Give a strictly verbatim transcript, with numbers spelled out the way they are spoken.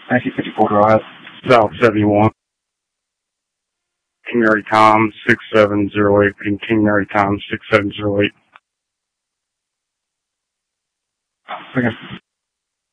nineteen fifty-four Drive. South seventy-one. King Mary Tom, six seven zero eight. King Mary Tom, six seven zero eight. Second